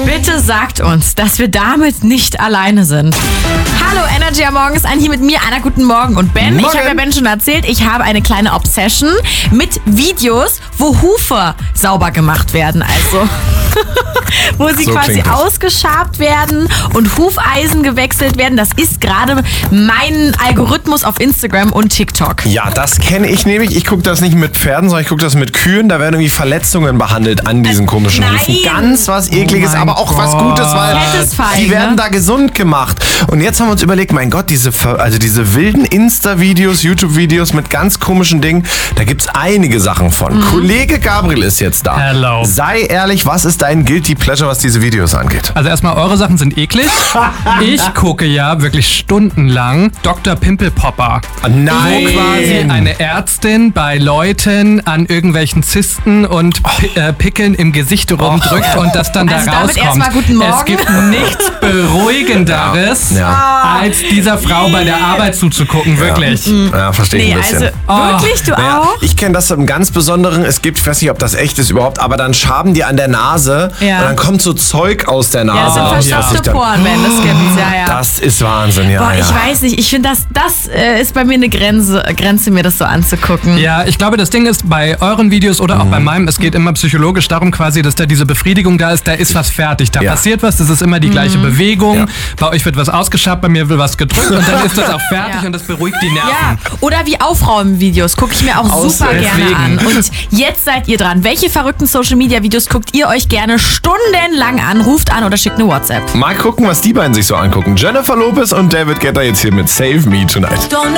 Bitte sagt uns, dass wir damit nicht alleine sind. Hallo Energy am Morgen ist hier mit mir. Anna, guten Morgen. Und Ben, Morgen. Ich habe ja Ben schon erzählt, ich habe eine kleine Obsession mit Videos, wo Hufe sauber gemacht werden. Also, wo sie So quasi klingt das. ausgeschabt werden und Hufeisen gewechselt werden. Das ist gerade mein Algorithmus auf Instagram und TikTok. Ja, das kenne ich nämlich. Ich gucke das nicht mit Pferden, sondern ich gucke das mit Kühen. Da werden irgendwie Verletzungen behandelt an diesen komischen Nein. Hufen. Ganz was Ekliges, mein aber auch was Gott. Gutes, weil Satisfying, die werden ne? da gesund gemacht. Und jetzt haben wir uns überlegt, mein Gott, diese wilden Insta-Videos, YouTube-Videos mit ganz komischen Dingen, da gibt's einige Sachen von. Kollege Gabriel ist jetzt da. Hello. Sei ehrlich, was ist dein Guilty Pleasure, was diese Videos angeht? Also erstmal, eure Sachen sind eklig. Ich gucke ja wirklich stundenlang Dr. Pimpelpopper. Nein. Wo quasi eine Ärztin bei Leuten an irgendwelchen Zysten und Pickeln im Gesicht rumdrückt und das dann Also da damit rauskommt. erstmal guten Morgen. Es gibt nichts Beruhigenderes, Ja. als dieser Frau bei der Arbeit zuzugucken, wirklich. Ja, verstehe ich Nee, ein bisschen. also wirklich, du Naja, auch? ich kenne das im ganz Besonderen. Es gibt, ich weiß nicht, ob das echt ist überhaupt, aber dann schaben die an der Nase Ja. und dann kommt so Zeug aus der Ja, Nase so raus. was sich verstopfte dann- Poren, Ben, das gibt's, ja. Das ist Wahnsinn, ja. Boah, ja. ich weiß nicht, ich finde, das ist bei mir eine Grenze, mir das so anzugucken. Ja, ich glaube, das Ding ist, bei euren Videos oder auch bei meinem, es geht immer psychologisch darum quasi, dass da diese Befriedigung da ist, da ist was fertig, da Ja. passiert was, das ist immer die gleiche Bewegung, Ja. bei euch wird was ausgeschabt, bei mir wird was gedrückt und dann ist das auch fertig Ja. und das beruhigt die Nerven. Ja, oder wie Aufräumen-Videos gucke ich mir auch super gerne deswegen. an. Und jetzt seid ihr dran. Welche verrückten Social-Media-Videos guckt ihr euch gerne stundenlang an? Ruft an oder schickt eine WhatsApp. Mal gucken, was die beiden sich so angucken. Jennifer Lopez und David Guetta jetzt hier mit Save Me Tonight. Don't know